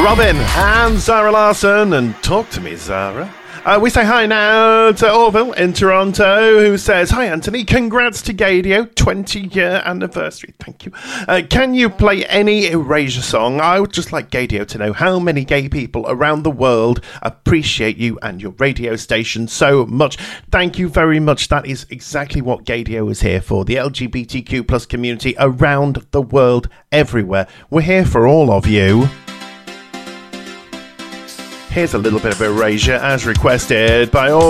Robin and Zara Larson, and talk to me, Zara. We say hi now to Orville in Toronto, who says, "Hi Anthony, congrats to Gaydio, 20-year anniversary." Thank you. Can you play any Erasure song? I would just like Gaydio to know how many gay people around the world appreciate you and your radio station so much. Thank you very much. That is exactly what Gaydio is here for. The LGBTQ plus community around the world, everywhere. We're here for all of you. Here's a little bit of Erasure as requested by all.